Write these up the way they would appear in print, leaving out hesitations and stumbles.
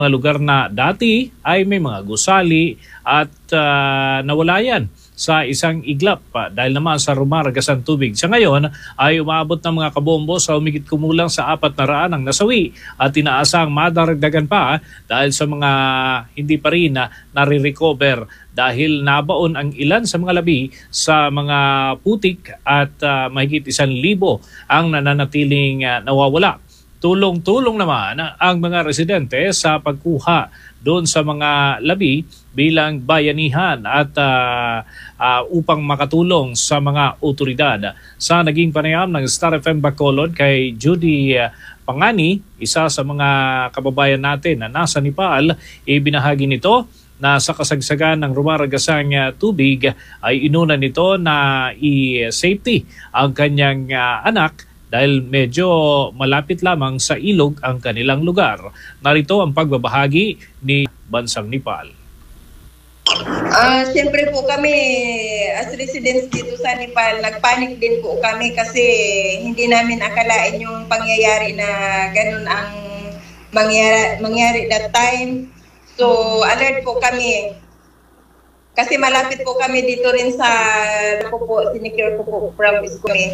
mga lugar na dati ay may mga gusali at nawala yan sa isang iglap dahil naman sa rumaragas ang tubig. Sa ngayon ay umabot ng mga kabombo sa humigit kumulang sa 400 ang nasawi at inaasang madaragdagan pa dahil sa mga hindi pa rin nare-recover dahil nabaon ang ilan sa mga labi sa mga putik at mahigit 1,000 ang nananatiling nawawala. Tulong-tulong naman ang mga residente sa pagkuha doon sa mga labi bilang bayanihan at upang makatulong sa mga otoridad. Sa naging panayam ng Star FM Bacolod kay Judy Pangani, isa sa mga kababayan natin na nasa Nepal, ibinahagi nito na sa kasagsagan ng rumaragasang tubig ay inuna nito na i-safety ang kanyang anak dahil medyo malapit lamang sa ilog ang kanilang lugar. Narito ang pagbabahagi ni Bansang Nepal. Siyempre po kami as residents dito sa Nepal, nagpanik din po kami kasi hindi namin akalain yung pangyayari na ganun ang mangyari that time. So alert po kami. Kasi malapit po kami dito rin sa sinicure po from school.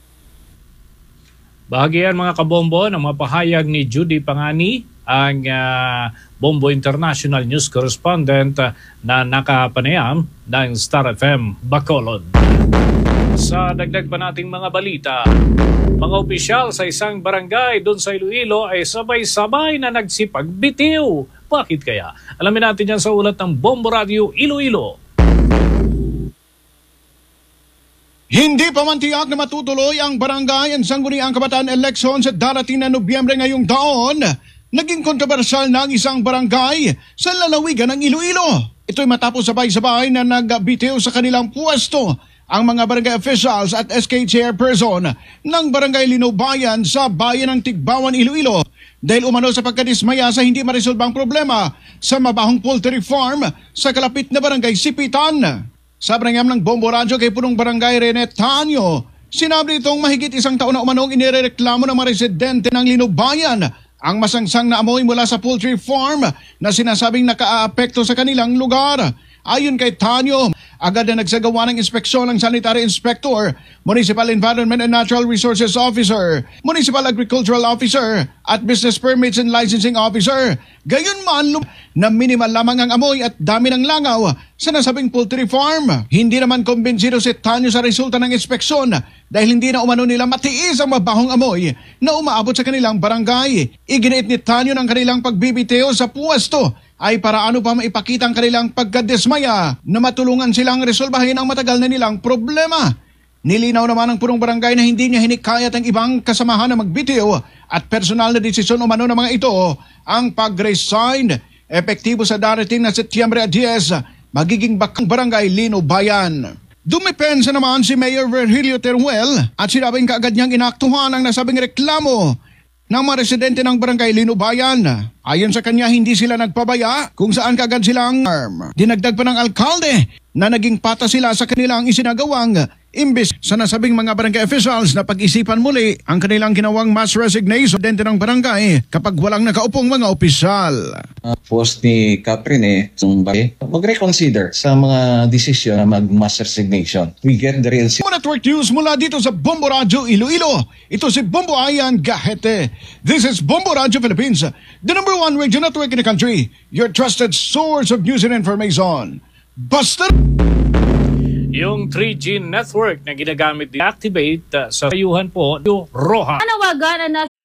Bahagian mga kabombo ng mapahayag ni Judy Pangani, ang Bombo International News Correspondent na nakapanayam ng Star FM Bacolod. Sa dagdag pa nating mga balita, mga opisyal sa isang barangay doon sa Iloilo ay sabay-sabay na nagsipagbitiw. Bakit kaya? Alamin natin yan sa ulat ng Bombo Radio Iloilo. Hindi pa man tiyak na matutuloy ang barangay and sangguniang kabataan election sa darating na Nobyembre ngayong taon, naging kontrobersyal na ang isang barangay sa lalawigan ng Iloilo. Ito'y matapos sabay-sabay na nagbitiw sa kanilang pwesto ang mga barangay officials at SK chairperson ng Barangay Linubayan sa bayan ng Tigbawan, Iloilo dahil umano sa pagkadismaya sa hindi maresolbang problema sa mabahong poultry farm sa kalapit na barangay Sipitan. Sa panayam ng Bombo Radio kay punong barangay Rene Tanyo, sinabi itong mahigit isang taon na umanong inireklamo ng mga residente ng Linubayan ang masangsang na amoy mula sa poultry farm na sinasabing naka-aapekto sa kanilang lugar. Ayon kay Tanyo, agad na nagsagawa ng inspeksyon ng Sanitary Inspector, Municipal Environment and Natural Resources Officer, Municipal Agricultural Officer at Business Permits and Licensing Officer. Gayunman na minimal lamang ang amoy at dami ng langaw sa nasabing poultry farm. Hindi naman kumbinsido si Tanyo sa resulta ng inspeksyon dahil hindi na umano nila matiis ang mabahong amoy na umaabot sa kanilang barangay. Iginiit ni Tanyo ng kanilang pagbibiteo sa puwesto ay para ano pa maipakita ang kanilang pagkadismaya na matulungan silang resolbahin ang matagal na nilang problema. Nilinaw naman ng punong barangay na hindi niya hinikayat ang ibang kasamahan na magbitiw at personal na desisyon umano ng mga ito ang pag-resign. Epektibo sa darating na Setyembre 10, magiging bakang barangay Linubayan. Dumipensa naman si Mayor Virgilio Teruel at sinabing kaagad niyang inaktuhan ang nasabing reklamo ng mga residente ng barangay Linubayan. Ayon sa kanya, hindi sila nagpabaya kung saan kaagad silang dinagdag pa ng alkalde na naging pata sila sa kanilang isinagawang imbes sa nasabing mga barangay officials na pag-isipan muli ang kanilang ginawang mass resignation dente ng barangay kapag walang nakaupong mga opisyal. Post ni Catherine mag-reconsider sa mga desisyon na mag-mass resignation. We get the real... Network News mula dito sa Bombo Radio Iloilo. Ito si Bombo Ayan Gahete. This is Bombo Radio Philippines, the #1 radio network in the country. Your trusted source of news and information. Basta... Yung 3G network na ginagamit din activate sa kayuhan po, yung ROHA. Nanawagan na